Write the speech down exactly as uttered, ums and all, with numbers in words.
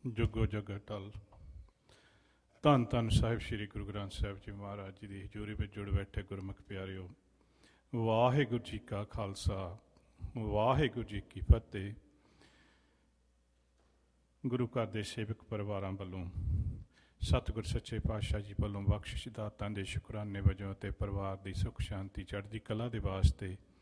ਜੁਗੋ ਜਗ ਅਟਲ। ਧੰਨ ਧੰਨ ਸਾਹਿਬ ਸ੍ਰੀ ਗੁਰੂ ਗ੍ਰੰਥ ਸਾਹਿਬ ਜੀ ਮਹਾਰਾਜ ਜੀ ਦੀ ਹਜ਼ੂਰੀ ਵਿੱਚ ਜੁੜ ਬੈਠੇ ਗੁਰਮੁਖ ਪਿਆਰਿਓ, ਵਾਹਿਗੁਰੂ ਜੀ ਕਾ ਖਾਲਸਾ, ਵਾਹਿਗੁਰੂ ਜੀ ਕੀ ਫਤਿਹ। ਗੁਰੂ ਘਰ ਦੇ ਸੇਵਕ ਪਰਿਵਾਰਾਂ ਵੱਲੋਂ ਸਤਿਗੁਰ ਸੱਚੇ ਪਾਤਸ਼ਾਹ ਜੀ ਵੱਲੋਂ ਬਖਸ਼ਿਸ਼ ਦਾਤਾਂ ਦੇ ਸ਼ੁਕਰਾਨੇ ਵਜੋਂ ਅਤੇ ਪਰਿਵਾਰ ਦੀ ਸੁੱਖ ਸ਼ਾਂਤੀ ਚੜ੍ਹਦੀ ਕਲਾ ਦੇ ਵਾਸਤੇ